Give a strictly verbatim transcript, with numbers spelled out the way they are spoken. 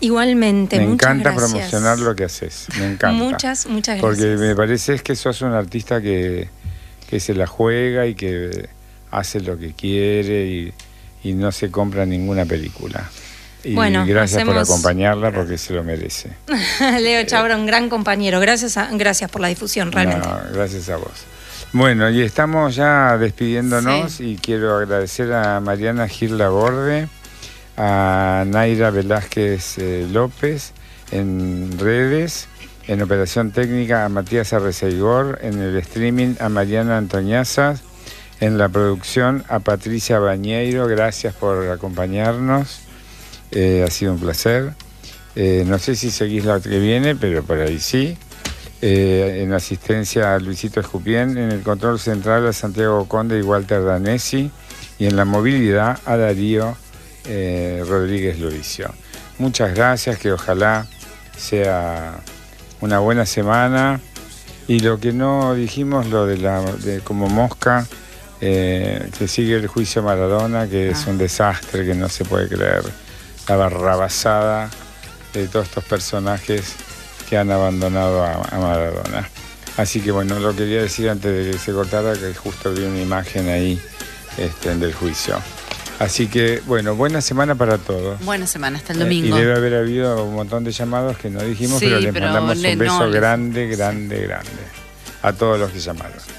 Igualmente, me muchas encanta gracias. promocionar lo que haces, me encanta. Muchas, muchas gracias. Porque me parece es que sos un artista que, que se la juega y que hace lo que quiere y, y no se compra ninguna película. Y bueno, gracias hacemos... por acompañarla porque se lo merece. Leo Chabra, un gran compañero. Gracias, a, gracias por la difusión, realmente. No, gracias a vos. Bueno, y estamos ya despidiéndonos sí. Y quiero agradecer a Mariana Gil Laborde, a Naira Velázquez eh, López en redes, en operación técnica a Matías Arreceigor, en el streaming a Mariana Antoñazas, en la producción a Patricia Bañeiro. Gracias por acompañarnos, eh, ha sido un placer. Eh, no sé si seguís la que viene, pero por ahí sí. Eh, en asistencia a Luisito Escupien, en el control central a Santiago Conde y Walter Danesi, y en la movilidad a Darío eh, Rodríguez Lovicio. Muchas gracias, que ojalá sea una buena semana. Y lo que no dijimos, lo de la de como mosca, eh, que sigue el juicio Maradona, que ah. es un desastre, que no se puede creer, la barrabasada de todos estos personajes que han abandonado a, a Maradona. Así que bueno, lo quería decir antes de que se cortara, que justo vi una imagen ahí este, del juicio. Así que bueno, buena semana para todos. Buena semana, hasta el domingo. Eh, y debe haber habido un montón de llamados que no dijimos, sí, pero les pero mandamos le, un beso no, grande, grande, sí. grande a todos los que llamaron.